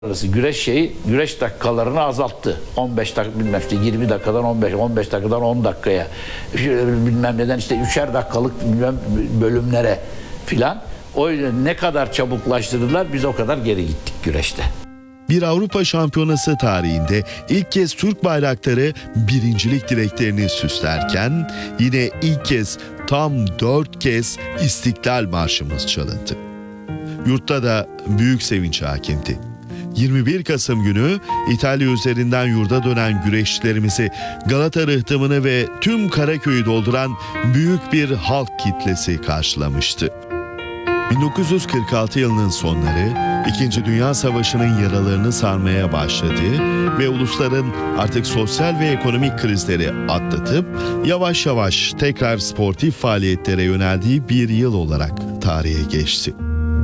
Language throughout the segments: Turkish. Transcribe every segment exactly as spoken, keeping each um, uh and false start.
Arası güreş şeyi güreş dakikalarını azalttı. on beş dakika bilmem işte yirmi dakikadan on beş on beş dakikadan on dakikaya bilmem neden işte üçer dakikalık bilmem bölümlere filan. O yüzden ne kadar çabuklaştırdılar biz o kadar geri gittik güreşte. Bir Avrupa Şampiyonası tarihinde ilk kez Türk bayrakları birincilik direklerini süslerken yine ilk kez tam dört kez İstiklal Marşımız çalındı. Yurtta da büyük sevinç hakimdi. yirmi bir Kasım günü İtalya üzerinden yurda dönen güreşçilerimizi Galata rıhtımını ve tüm Karaköy'ü dolduran büyük bir halk kitlesi karşılamıştı. bin dokuz yüz kırk altı yılının sonları İkinci Dünya Savaşı'nın yaralarını sarmaya başladığı ve ulusların artık sosyal ve ekonomik krizleri atlatıp yavaş yavaş tekrar sportif faaliyetlere yöneldiği bir yıl olarak tarihe geçti.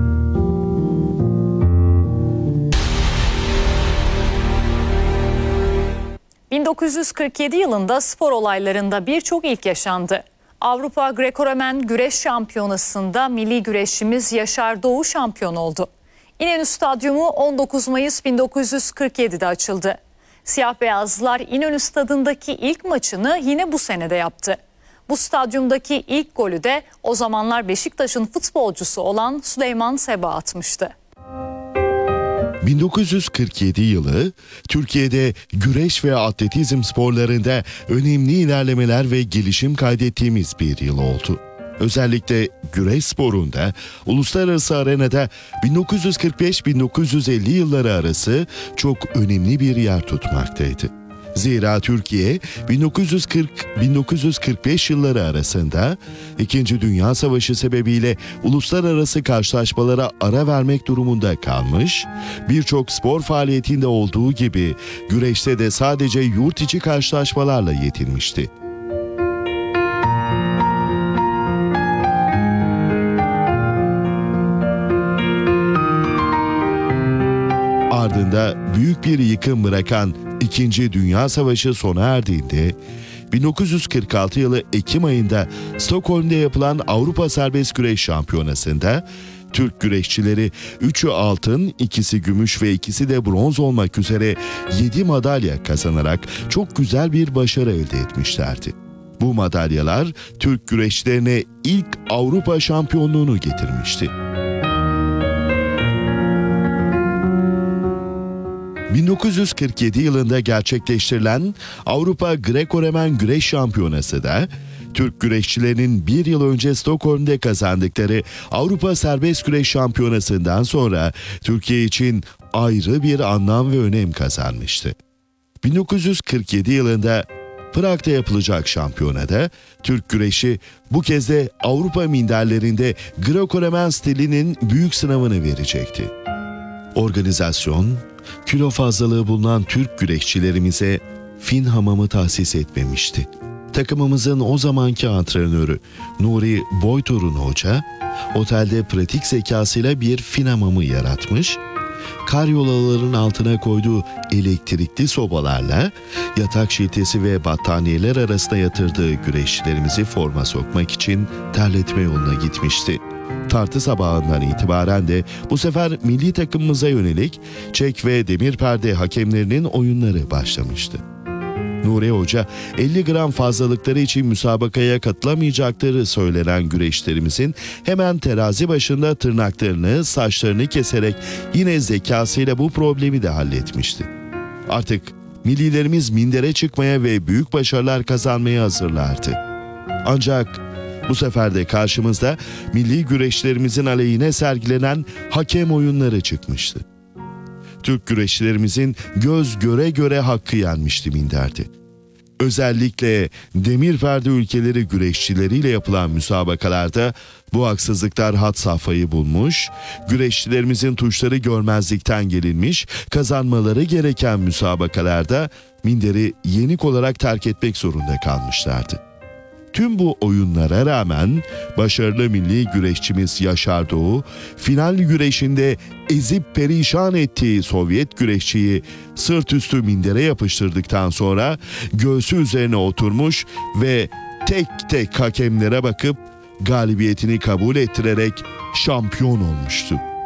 bin dokuz yüz kırk yedi yılında spor olaylarında birçok ilk yaşandı. Avrupa Greco-Romen Güreş Şampiyonası'nda milli güreşçimiz Yaşar Doğu şampiyon oldu. İnönü Stadyumu on dokuz Mayıs bin dokuz yüz kırk yedi'de açıldı. Siyah beyazlılar İnönü Stadı'ndaki ilk maçını yine bu senede yaptı. Bu stadyumdaki ilk golü de o zamanlar Beşiktaş'ın futbolcusu olan Süleyman Seba atmıştı. bin dokuz yüz kırk yedi yılı Türkiye'de güreş ve atletizm sporlarında önemli ilerlemeler ve gelişim kaydettiğimiz bir yıl oldu. Özellikle güreş sporunda uluslararası arenada bin dokuz yüz kırk beş bin dokuz yüz elli yılları arası çok önemli bir yer tutmaktaydı. Zira Türkiye bin dokuz yüz kırk bin dokuz yüz kırk beş yılları arasında İkinci Dünya Savaşı sebebiyle uluslararası karşılaşmalara ara vermek durumunda kalmış, birçok spor faaliyetinde olduğu gibi güreşte de sadece yurt içi karşılaşmalarla yetinmişti. Ardında büyük bir yıkım bırakan İkinci Dünya Savaşı sona erdiğinde bin dokuz yüz kırk altı yılı Ekim ayında Stockholm'de yapılan Avrupa Serbest Güreş Şampiyonası'nda Türk güreşçileri üçü altın, ikisi gümüş ve ikisi de bronz olmak üzere yedi madalya kazanarak çok güzel bir başarı elde etmişlerdi. Bu madalyalar Türk güreşçilerine ilk Avrupa şampiyonluğunu getirmişti. bin dokuz yüz kırk yedi yılında gerçekleştirilen Avrupa Greco-Romen Güreş Şampiyonası da Türk güreşçilerinin bir yıl önce Stockholm'de kazandıkları Avrupa Serbest Güreş Şampiyonası'ndan sonra Türkiye için ayrı bir anlam ve önem kazanmıştı. bin dokuz yüz kırk yedi yılında Prag'da yapılacak şampiyonada Türk güreşi bu kez de Avrupa minderlerinde Greco-Romen stilinin büyük sınavını verecekti. Organizasyon, kilo fazlalığı bulunan Türk güreşçilerimize Fin hamamı tahsis etmemişti. Takımımızın o zamanki antrenörü Nuri Boytorun Hoca, otelde pratik zekasıyla bir Fin hamamı yaratmış, karyolaların altına koyduğu elektrikli sobalarla yatak şiltesi ve battaniyeler arasında yatırdığı güreşçilerimizi forma sokmak için terletme yoluna gitmişti. Tartı sabahından itibaren de bu sefer milli takımımıza yönelik çek ve demir perde hakemlerinin oyunları başlamıştı. Nuri Hoca elli gram fazlalıkları için müsabakaya katılamayacakları söylenen güreşlerimizin hemen terazi başında tırnaklarını, saçlarını keserek yine zekasıyla bu problemi de halletmişti. Artık millilerimiz mindere çıkmaya ve büyük başarılar kazanmaya hazırlardı. Ancak bu sefer de karşımızda milli güreşlerimizin aleyhine sergilenen hakem oyunları çıkmıştı. Türk güreşçilerimizin göz göre göre hakkı yenmişti minderde. Özellikle demir perde ülkeleri güreşçileriyle yapılan müsabakalarda bu haksızlıklar had safhayı bulmuş, güreşçilerimizin tuşları görmezlikten gelinmiş, kazanmaları gereken müsabakalarda minderi yenik olarak terk etmek zorunda kalmışlardı. Tüm bu oyunlara rağmen başarılı milli güreşçimiz Yaşar Doğu, final güreşinde ezip perişan ettiği Sovyet güreşçiyi sırt üstü mindere yapıştırdıktan sonra göğsü üzerine oturmuş ve tek tek hakemlere bakıp galibiyetini kabul ettirerek şampiyon olmuştu.